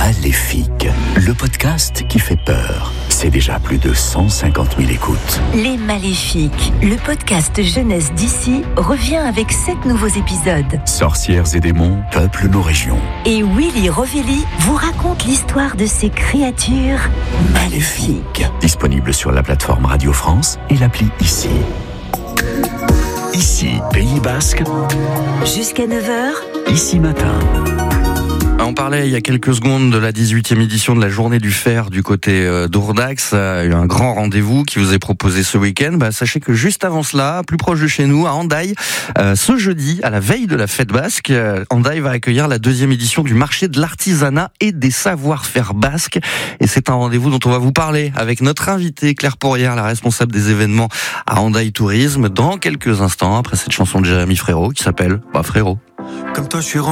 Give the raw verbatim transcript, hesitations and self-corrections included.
Maléfique, le podcast qui fait peur. C'est déjà plus de cent cinquante mille écoutes. Les Maléfiques, le podcast jeunesse d'ici, revient avec sept nouveaux épisodes. Sorcières et démons peuplent nos régions. Et Willy Rovelli vous raconte l'histoire de ces créatures maléfiques. Disponible sur la plateforme Radio France et l'appli Ici. Ici, Pays Basque. Jusqu'à neuf heures. Ici Matin. On parlait il y a quelques secondes de la dix-huitième édition de la Journée du Fer du côté euh, d'Ourdax. Il y a eu un grand rendez-vous qui vous est proposé ce week-end. Bah, sachez que juste avant cela, plus proche de chez nous, à Hendaye, euh, ce jeudi, à la veille de la fête basque, euh, Hendaye va accueillir la deuxième édition du marché de l'artisanat et des savoir-faire basques. Et c'est un rendez-vous dont on va vous parler avec notre invitée Claire Pourrière, la responsable des événements à Hendaye Tourisme, dans quelques instants, après cette chanson de Jérémy Frérot qui s'appelle bah, Frérot. Comme toi, je suis